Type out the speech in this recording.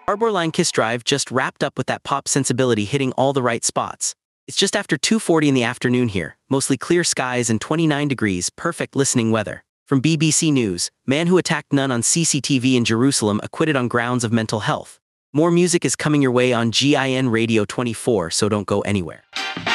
Arbor Line Kiss Drive just wrapped up with that pop sensibility hitting all the right spots. It's just after 2:40 in the afternoon here, mostly clear skies and 29 degrees, perfect listening weather. From BBC News, man who attacked nun on CCTV in Jerusalem acquitted on grounds of mental health. More music is coming your way on GIN Radio 24, so don't go anywhere.